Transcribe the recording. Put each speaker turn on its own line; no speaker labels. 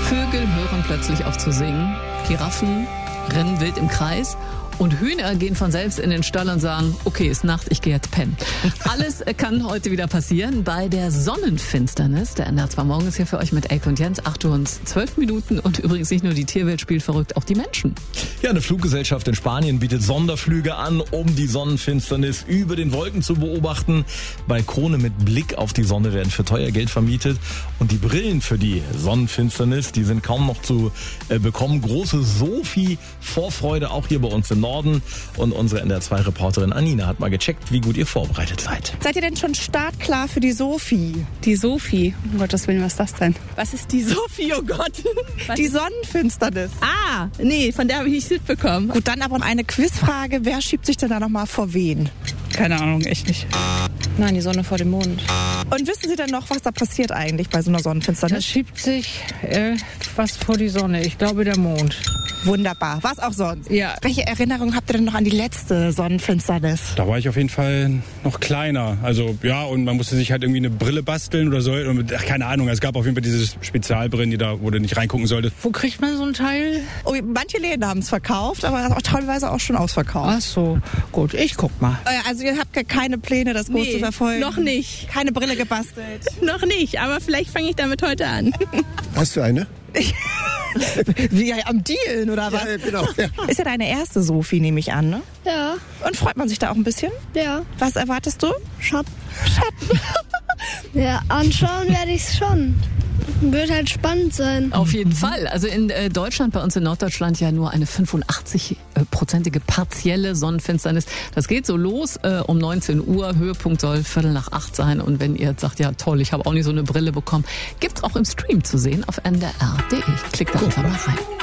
Vögel hören plötzlich auf zu singen, Giraffen rennen wild im Kreis und Hühner gehen von selbst in den Stall und sagen, okay, ist Nacht, ich gehe jetzt pennen. Alles kann heute wieder passieren bei der Sonnenfinsternis. Der NDR 2 Morgen ist hier für euch mit Elke und Jens. 8 Uhr und 12 Minuten und übrigens nicht nur die Tierwelt spielt verrückt, auch die Menschen.
Ja, eine Fluggesellschaft in Spanien bietet Sonderflüge an, um die Sonnenfinsternis über den Wolken zu beobachten. Balkone mit Blick auf die Sonne werden für teuer Geld vermietet und die Brillen für die Sonnenfinsternis, die sind kaum noch zu bekommen. Große Sophie-Vorfreude auch hier bei uns im Norden. Und unsere NDR 2-Reporterin Anina hat mal gecheckt, wie gut ihr vorbereitet seid.
Seid ihr denn schon startklar für die Sophie?
Die Sophie? Um Gottes Willen, was ist das denn?
Was ist die Sophie, oh Gott? Die Sonnenfinsternis.
Ah, nee, von der habe ich nichts mitbekommen.
Gut, dann aber eine Quizfrage. Wer schiebt sich denn da nochmal vor wen?
Keine Ahnung, echt nicht. Nein, die Sonne vor dem Mond.
Und wissen Sie denn noch, was da passiert eigentlich bei so einer
Da
Sonnenfinsternis?
schiebt sich was vor die Sonne. Ich glaube, der Mond.
Wunderbar. Was auch sonst.
Ja.
Welche Erinnerung habt ihr denn noch an die letzte Sonnenfinsternis?
Da war ich auf jeden Fall noch kleiner. Also ja, und man musste sich halt irgendwie eine Brille basteln oder so. Keine Ahnung, es gab auf jeden Fall diese Spezialbrillen, wo du nicht reingucken solltest.
Wo kriegt man so ein Teil?
Oh, manche Läden haben es verkauft, aber auch teilweise auch schon ausverkauft.
Ach so, gut, ich guck mal.
Also ihr habt keine Pläne, das groß zu verfolgen?
Noch nicht.
Keine Brille gebastelt?
Noch nicht, aber vielleicht fange ich damit heute an.
Hast du eine?
Wie am Dealen oder was?
Ja, genau. Ja.
Ist ja deine erste Sophie, nehme ich an, ne?
Ja,
Und freut man sich da auch ein bisschen?
ja.
Was erwartest du?
Schatten. Ja, anschauen werde ich es schon. Wird halt spannend sein.
Auf jeden Fall. Also in Deutschland, bei uns in Norddeutschland ja nur eine 85-prozentige partielle Sonnenfinsternis. Das geht so los um 19 Uhr. Höhepunkt soll 7:45 sein. Und wenn ihr jetzt sagt, ja toll, ich habe auch nicht so eine Brille bekommen, gibt's auch im Stream zu sehen auf ndr.de. Klickt da einfach mal rein.